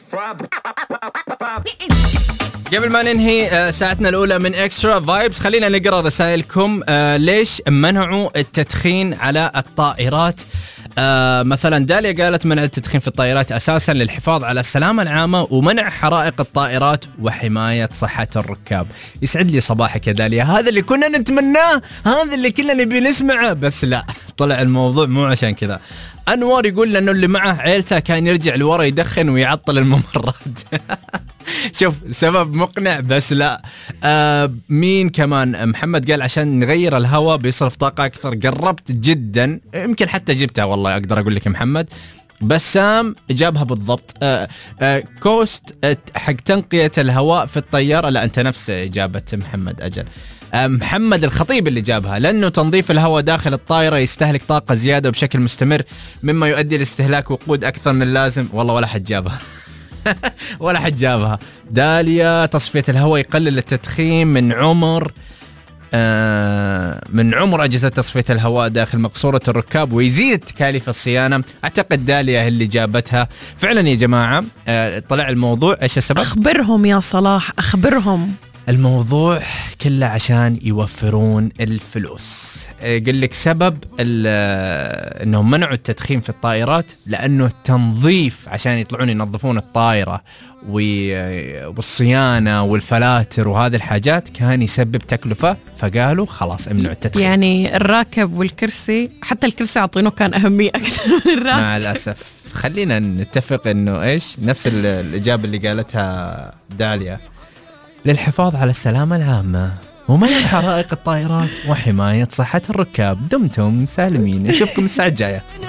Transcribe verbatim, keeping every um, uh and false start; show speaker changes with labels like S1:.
S1: قبل ما ننهي ساعتنا الأولى من إكسترا فايبس خلينا نقرأ رسائلكم. ليش منعوا التدخين على الطائرات؟ آه مثلا داليا قالت منع التدخين في الطائرات أساسا للحفاظ على السلامة العامة ومنع حرائق الطائرات وحماية صحة الركاب. يسعد لي صباحك يا داليا، هذا اللي كنا نتمناه، هذا اللي كنا نبي نسمعه، بس لا، طلع الموضوع مو عشان كذا. أنور يقول لأنه اللي معه عيلته كان يرجع لورا يدخن ويعطل الممرات. شوف سبب مقنع بس لا. آه مين كمان؟ محمد قال عشان نغير الهواء بيصرف طاقة أكثر. قربت جدا، يمكن حتى جبتها والله أقدر أقول لك يا محمد. بسام جابها بالضبط. آه آه كوست حق تنقية الهواء في الطيارة. لا أنت نفس إجابة محمد. أجل آه محمد الخطيب اللي جابها، لأنه تنظيف الهواء داخل الطائرة يستهلك طاقة زيادة بشكل مستمر مما يؤدي لاستهلاك وقود أكثر من اللازم. والله ولا حد جابها. ولا حد جابها. داليا تصفية الهواء يقلل التدخين من عمر آه من عمر أجهزة تصفية الهواء داخل مقصورة الركاب ويزيد تكاليف الصيانة. أعتقد داليا اللي جابتها فعلا. يا جماعة آه طلع الموضوع إيش السبب؟
S2: أخبرهم يا صلاح، أخبرهم.
S1: الموضوع كله عشان يوفرون الفلوس. قل لك سبب انهم منعوا التدخين في الطائرات لانه التنظيف عشان يطلعون ينظفون الطائرة والصيانة والفلاتر وهذه الحاجات كان يسبب تكلفة، فقالوا خلاص امنعوا التدخين.
S2: يعني الراكب والكرسي، حتى الكرسي عطينه كان أهمية أكثر من الراكب.
S1: مع الأسف. خلينا نتفق انه ايش نفس الإجابة اللي قالتها داليا، للحفاظ على السلامة العامة ومنع حرائق الطائرات وحماية صحة الركاب. دمتم سالمين، نشوفكم الساعة الجاية.